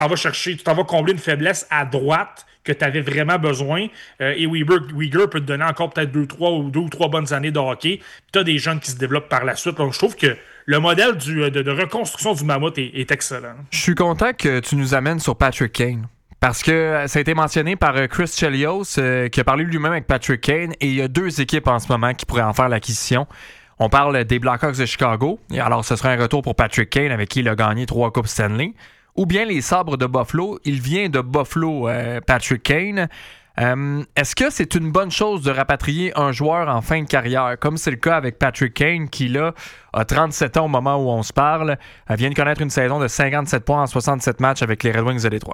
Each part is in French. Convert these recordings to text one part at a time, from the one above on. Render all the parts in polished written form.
tu t'en vas combler une faiblesse à droite que tu avais vraiment besoin. Et Uyghur peut te donner encore peut-être deux ou trois bonnes années de hockey. Tu as des jeunes qui se développent par la suite. Donc, je trouve que le modèle de reconstruction du Mammouth est excellent. Je suis content que tu nous amènes sur Patrick Kane. Parce que ça a été mentionné par Chris Chelios, qui a parlé lui-même avec Patrick Kane, et il y a deux équipes en ce moment qui pourraient en faire l'acquisition. On parle des Blackhawks de Chicago, et alors ce serait un retour pour Patrick Kane, avec qui il a gagné 3 Coupes Stanley. Ou bien les Sabres de Buffalo. Il vient de Buffalo, Patrick Kane. Est-ce que c'est une bonne chose de rapatrier un joueur en fin de carrière, comme c'est le cas avec Patrick Kane, qui là a 37 ans au moment où on se parle, vient de connaître une saison de 57 points en 67 matchs avec les Red Wings de Détroit?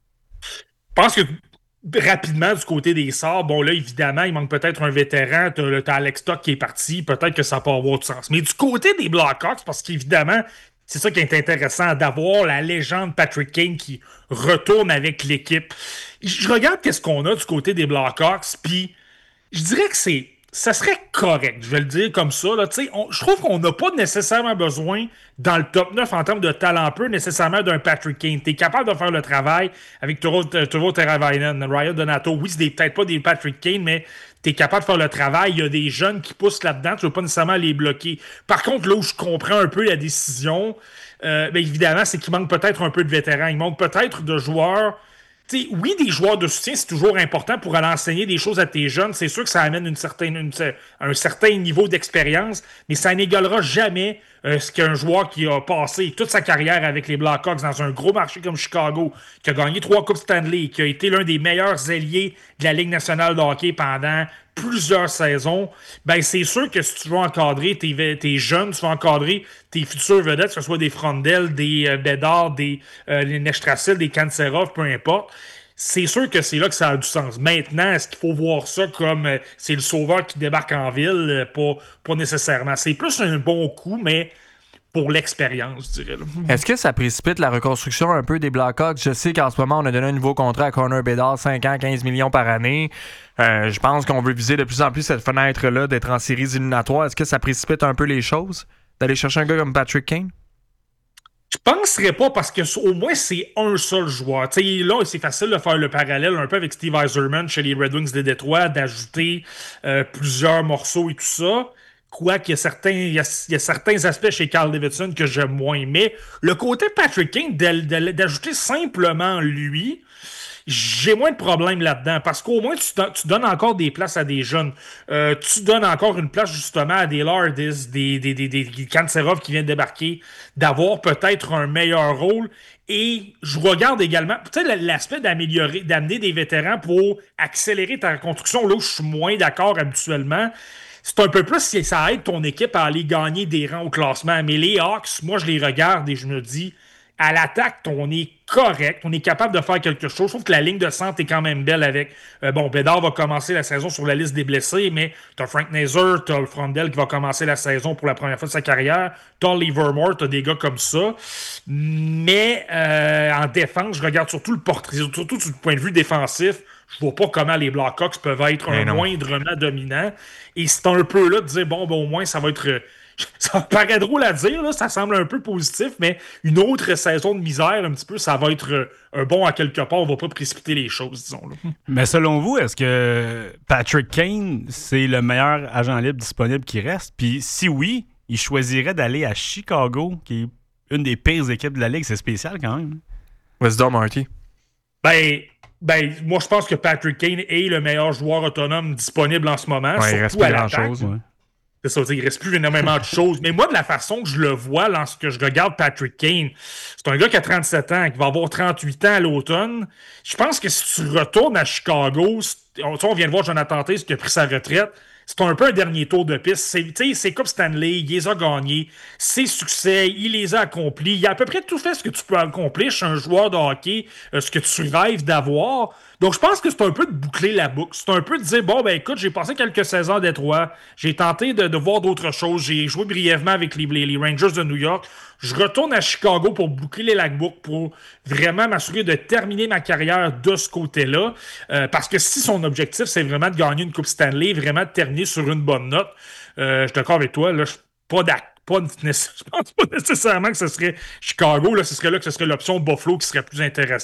Je pense que rapidement, du côté des Sabres, bon là, évidemment, il manque peut-être un vétéran. T'as Alex Tuch qui est parti. Peut-être que ça peut avoir du sens. Mais du côté des Blackhawks, parce qu'évidemment, c'est ça qui est intéressant, d'avoir la légende Patrick Kane qui retourne avec l'équipe. Je regarde qu'est-ce qu'on a du côté des Blackhawks, puis je dirais que ça serait correct, je vais le dire comme ça. Là, je trouve qu'on n'a pas nécessairement besoin, dans le top 9 en termes de talent pur, nécessairement d'un Patrick Kane. Tu es capable de faire le travail avec Teuvo Teravainen, Ryan Donato. Oui, c'est peut-être pas des Patrick Kane, mais tu es capable de faire le travail. Il y a des jeunes qui poussent là-dedans. Tu ne veux pas nécessairement les bloquer. Par contre, là où je comprends un peu la décision, bien évidemment, c'est qu'il manque peut-être un peu de vétérans. Il manque peut-être de joueurs. T'sais, oui, des joueurs de soutien, c'est toujours important pour aller enseigner des choses à tes jeunes. C'est sûr que ça amène un certain niveau d'expérience, mais ça n'égalera jamais ce qu'un joueur qui a passé toute sa carrière avec les Blackhawks dans un gros marché comme Chicago, qui a gagné 3 Coupes Stanley, qui a été l'un des meilleurs ailiers de la Ligue nationale de hockey pendant plusieurs saisons, ben c'est sûr que si tu veux encadrer tes jeunes, tu vas encadrer tes futures vedettes, que ce soit des Frondel, des Bédard, des Nestrasil, des Kanserov, peu importe, c'est sûr que c'est là que ça a du sens. Maintenant, est-ce qu'il faut voir ça comme c'est le sauveur qui débarque en ville? Pas nécessairement. C'est plus un bon coup, mais pour l'expérience, je dirais. Là. Est-ce que ça précipite la reconstruction un peu des Blackhawks? Je sais qu'en ce moment, on a donné un nouveau contrat à Connor Bedard, 5 ans, 15 millions par année. Je pense qu'on veut viser de plus en plus cette fenêtre-là d'être en séries éliminatoires. Est-ce que ça précipite un peu les choses d'aller chercher un gars comme Patrick Kane? Je penserais pas parce que au moins c'est un seul joueur. T'sais, là, c'est facile de faire le parallèle un peu avec Steve Yzerman chez les Red Wings de Détroit, d'ajouter plusieurs morceaux et tout ça. Quoique il y a certains aspects chez Carl Davidson que j'aime moins. Mais le côté Patrick Kane, d'ajouter simplement lui, j'ai moins de problèmes là-dedans. Parce qu'au moins, tu donnes encore des places à des jeunes. Tu donnes encore une place justement à des Lardis, des Kanserov qui viennent débarquer, d'avoir peut-être un meilleur rôle. Et je regarde également peut-être l'aspect d'amener des vétérans pour accélérer ta reconstruction, là où je suis moins d'accord habituellement. C'est un peu plus si ça aide ton équipe à aller gagner des rangs au classement. Mais les Hawks, moi, je les regarde et je me dis, à l'attaque, on est correct, on est capable de faire quelque chose. Je trouve que la ligne de centre est quand même belle avec... Bédard va commencer la saison sur la liste des blessés, mais t'as Frank Nazar, t'as le Frondel qui va commencer la saison pour la première fois de sa carrière, t'as Livermore, t'as des gars comme ça. Mais en défense, je regarde surtout le portrait, surtout du point de vue défensif. Je vois pas comment les Blackhawks peuvent être moindrement dominants. Et c'est un peu là de dire, au moins, ça va être... Ça paraît drôle à dire, là, ça semble un peu positif, mais une autre saison de misère, un petit peu, ça va être un bon à quelque part. On va pas précipiter les choses, disons. Là. Mais selon vous, est-ce que Patrick Kane, c'est le meilleur agent libre disponible qui reste? Puis si oui, il choisirait d'aller à Chicago, qui est une des pires équipes de la Ligue. C'est spécial quand même. Wisdom, Marty. Moi, je pense que Patrick Kane est le meilleur joueur autonome disponible en ce moment. Ouais, il reste plus grand-chose. Ouais. C'est ça, il reste plus énormément de choses. Mais moi, de la façon que je le vois lorsque je regarde Patrick Kane, c'est un gars qui a 37 ans, qui va avoir 38 ans à l'automne. Je pense que si tu retournes à Chicago, on vient de voir Jonathan Toews qui a pris sa retraite. C'est un peu un dernier tour de piste. C'est Coupe Stanley, il les a gagnés. Ses succès, il les a accomplis. Il a à peu près tout fait ce que tu peux accomplir chez un joueur de hockey, ce que tu rêves d'avoir. Donc, je pense que c'est un peu de boucler la boucle. C'est un peu de dire, écoute, j'ai passé quelques saisons à Détroit. J'ai tenté de voir d'autres choses. J'ai joué brièvement avec les Rangers de New York. Je retourne à Chicago pour boucler la boucle, pour vraiment m'assurer de terminer ma carrière de ce côté-là. Parce que si son objectif, c'est vraiment de gagner une Coupe Stanley, vraiment de terminer sur une bonne note, je suis d'accord avec toi, là, je suis pas d'accord. Je pense pas nécessairement que ce serait Chicago. Là, ce serait l'option Buffalo qui serait plus intéressante.